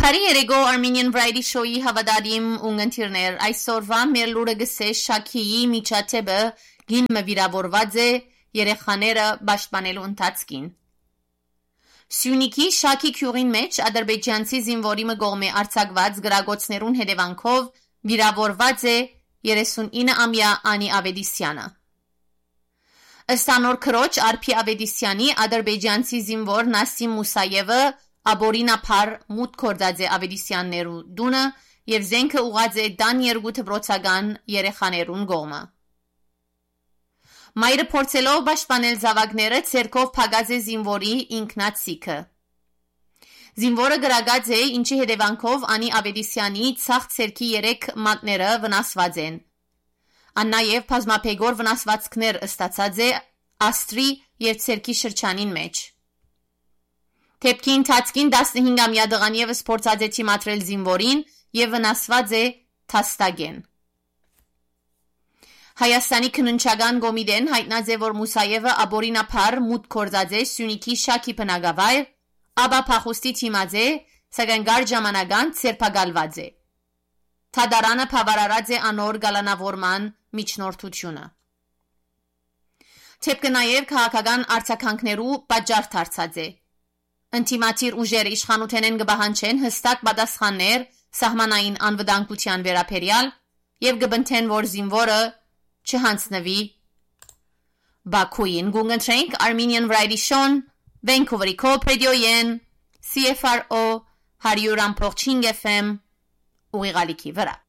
Բարի երեկո Armenian Variety Show-ի հավատարիմ ունգընտիրներ, այսօրվա մեր լուրը գսե Շաքիի միջադեպը գինը վիրավորված է երեխաները պաշտպանելու ընթացքին։ Սյունիքի Շաքի քյուղին մեջ ադրբեջանցի զինվորի կողմէ արձակված գրագոցներուն հետևանքով վիրավորված է 39-ամյա Անի Ավետիսյանը։ Ըստ անոր քրոջ Արփի Ավետիսյանի ադրբեջանցի զինվոր Նասիմ Մուսայևը Աբորինափար մուտք կորձած է Ավետիսյաններու դունը եւ զենքը ուղած է դան 2 դպրոցական երեխաներուն կողմը։ Մայրը փորձելով պաշտպանել զավակները ցերկով փակած է զինվորի ինքնացիքը։ Զինվորը գրագած է, ինչի հետևանքով Անի Ավետիսյանի ցախ ցերկի 3 մատները վնասված են։ Ան նաեւ բազմապեգոր վնասվածքներ ստացած է աստրի եւ ցերկի շրջանին մեջ։ Թեփքի ընթացքին 15-ամյա դղան եւս փորձած է թիմադրել զինվորին եւ վնասված է թաստագեն։ Հայաստանի քննչական կոմիտեն հայտնած է, որ Մուսայևը աբորինափար մուտք կորձած է Սյունիքի Շաքի բնակավայր, ապա փախուստի թիմած է, սակայն գար ժամանական ցերպակալված է։ Թադարանը բավարարած է անոր գալանավորման միջնորդությունը։ Թեփքը նաեւ քաղաքական արձագանքներու պատճառ դարձած է։ Ընտիմատիր ուժերը իշխանութենեն կբահանչեն հստակ պատասխաններ սահմանային անվտանգության վերաբերյալ եւ կբնթեն, որ զինվորը չհանձնվի Բաքուին։ Գունգընտրենք Armenian Variety Show-ն Vancouver-ի Coop Radio-ին CFRO 100.5 FM ուղիղալիքի վրա։